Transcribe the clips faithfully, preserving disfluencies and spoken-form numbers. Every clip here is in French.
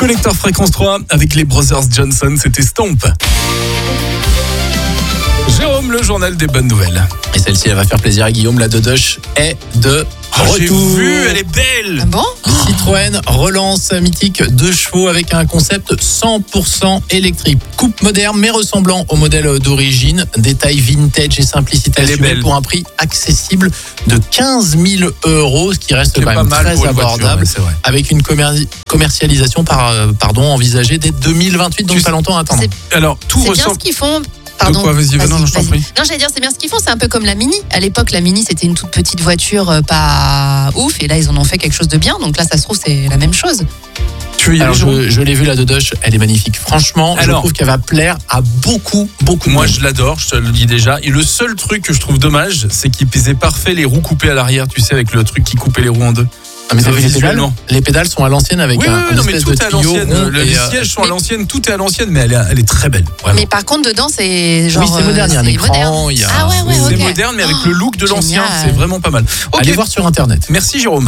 Collector Fréquence trois avec les Brothers Johnson, c'était Stomp. Jérôme, le journal des bonnes nouvelles. Et celle-ci, elle va faire plaisir à Guillaume. La Dodoche est de Oh, j'ai retour. vu, elle est belle. Ah bon? Citroën relance sa mythique deux chevaux avec un concept cent pour cent électrique. Coupe moderne mais ressemblant au modèle d'origine. Détail vintage et simplicité Elle est assumée belle. pour un prix accessible de quinze mille euros, ce qui reste C'est quand pas même mal très pour une voiture, abordable. ouais, c'est vrai. Avec une commer- commercialisation par, euh, pardon, envisagée dès deux mille vingt-huit, donc Tu pas longtemps à attendre. C'est- Alors, tout C'est bien ressemble. ce qu'ils font. Pardon. De quoi, vas-y, vas-y, non, non, je t'en vas-y. prie. Non, j'allais dire, c'est bien ce qu'ils font. C'est un peu comme la Mini. À l'époque, la Mini, c'était une toute petite voiture euh, pas ouf. Et là, ils en ont fait quelque chose de bien. Donc là, ça se trouve, c'est la même chose. Tu veux y aller, Alors, Jérôme ? je, je l'ai vu, la Dodoche, elle est magnifique. Franchement, Alors, je trouve qu'elle va plaire à beaucoup, beaucoup de Moi, monde. je l'adore, je te le dis déjà. Et le seul truc que je trouve dommage, c'est qu'il pesait parfait les roues coupées à l'arrière, tu sais, avec le truc qui coupait les roues en deux. Ah, mais Ça, t'as vu les pédales visuellement. Les pédales sont à l'ancienne avec Oui, un, oui, un non, mais espèce tout de est à tuyau l'ancienne. rond Le- et, Les euh, sièges sont à l'ancienne, tout est à l'ancienne, mais elle est, elle est très belle. Vraiment. Mais par contre, dedans, c'est genre. Oui, c'est moderne, il y a un c'est écran, moderne. il y a- Ah ouais, ouais, C'est ok. moderne, mais avec Oh, le look de l'ancien, génial. c'est vraiment pas mal. Ok, Allez voir sur internet. merci Jérôme.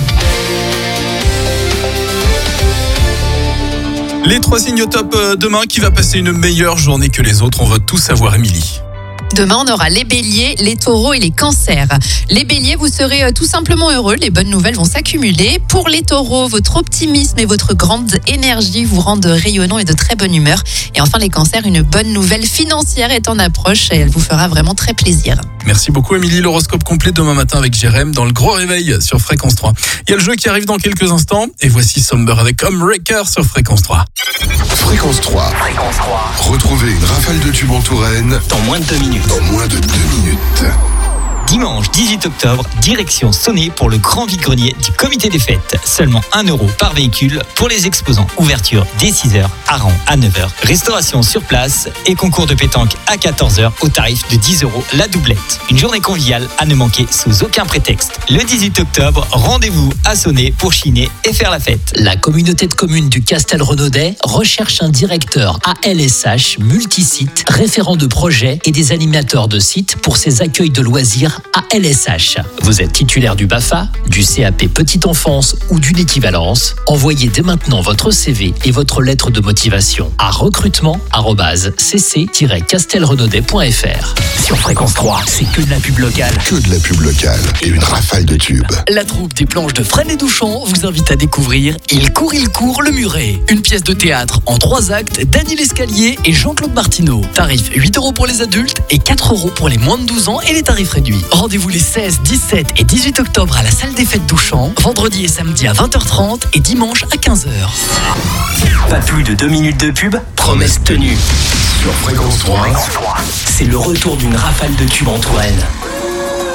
Les trois signes au top euh, demain, qui va passer une meilleure journée que les autres, on veut tout savoir, Émilie. Demain, on aura les béliers, les taureaux et les cancers. Les béliers, vous serez euh, tout simplement heureux. Les bonnes nouvelles vont s'accumuler. Pour les taureaux, votre optimisme et votre grande énergie vous rendent rayonnants et de très bonne humeur. Et enfin, les cancers, une bonne nouvelle financière est en approche et elle vous fera vraiment très plaisir. Merci beaucoup, Émilie. L'horoscope complet demain matin avec Jérém dans le Gros Réveil sur Fréquence trois. Il y a le jeu qui arrive dans quelques instants. Et voici Somber avec Homebreaker sur Fréquence trois. Fréquence trois. Fréquence trois. Retrouvez une rafale de tubes en Touraine Dans moins de deux minutes. dans moins de deux minutes. Dimanche dix-huit octobre, direction Sonnay pour le grand vide-grenier du comité des fêtes. Seulement un euro par véhicule pour les exposants. Ouverture dès six heures, Aran à neuf heures. Restauration sur place et concours de pétanque à quatorze heures au tarif de dix euros la doublette. Une journée conviviale à ne manquer sous aucun prétexte. Le dix-huit octobre, rendez-vous à Sonnay pour chiner et faire la fête. La communauté de communes du Castel-Renaudet recherche un directeur A L S H multisite, référent de projet et des animateurs de site pour ses accueils de loisirs A L S H. Vous êtes titulaire du B A F A, du C A P Petite Enfance ou d'une équivalence? Envoyez dès maintenant votre C V et votre lettre de motivation à recrutement arobase c c tiret castelrenaudet point f r. Sur Fréquence trois, c'est que de la pub locale. Que de la pub locale et une rafale de tubes. La troupe des planches de Fresnes et Douchamp vous invite à découvrir Il court, il court, le muret. Une pièce de théâtre en trois actes d'Annie Lescalier et Jean-Claude Martineau. Tarif huit euros pour les adultes et quatre euros pour les moins de douze ans et les tarifs réduits. Rendez-vous les seize, dix-sept et dix-huit octobre à la salle des fêtes Douchamp, vendredi et samedi à vingt heures trente et dimanche à quinze heures. Pas plus de deux minutes de pub, promesse tenue. Sur Fréquence trois. C'est le retour d'une rafale de tubes en Touraine.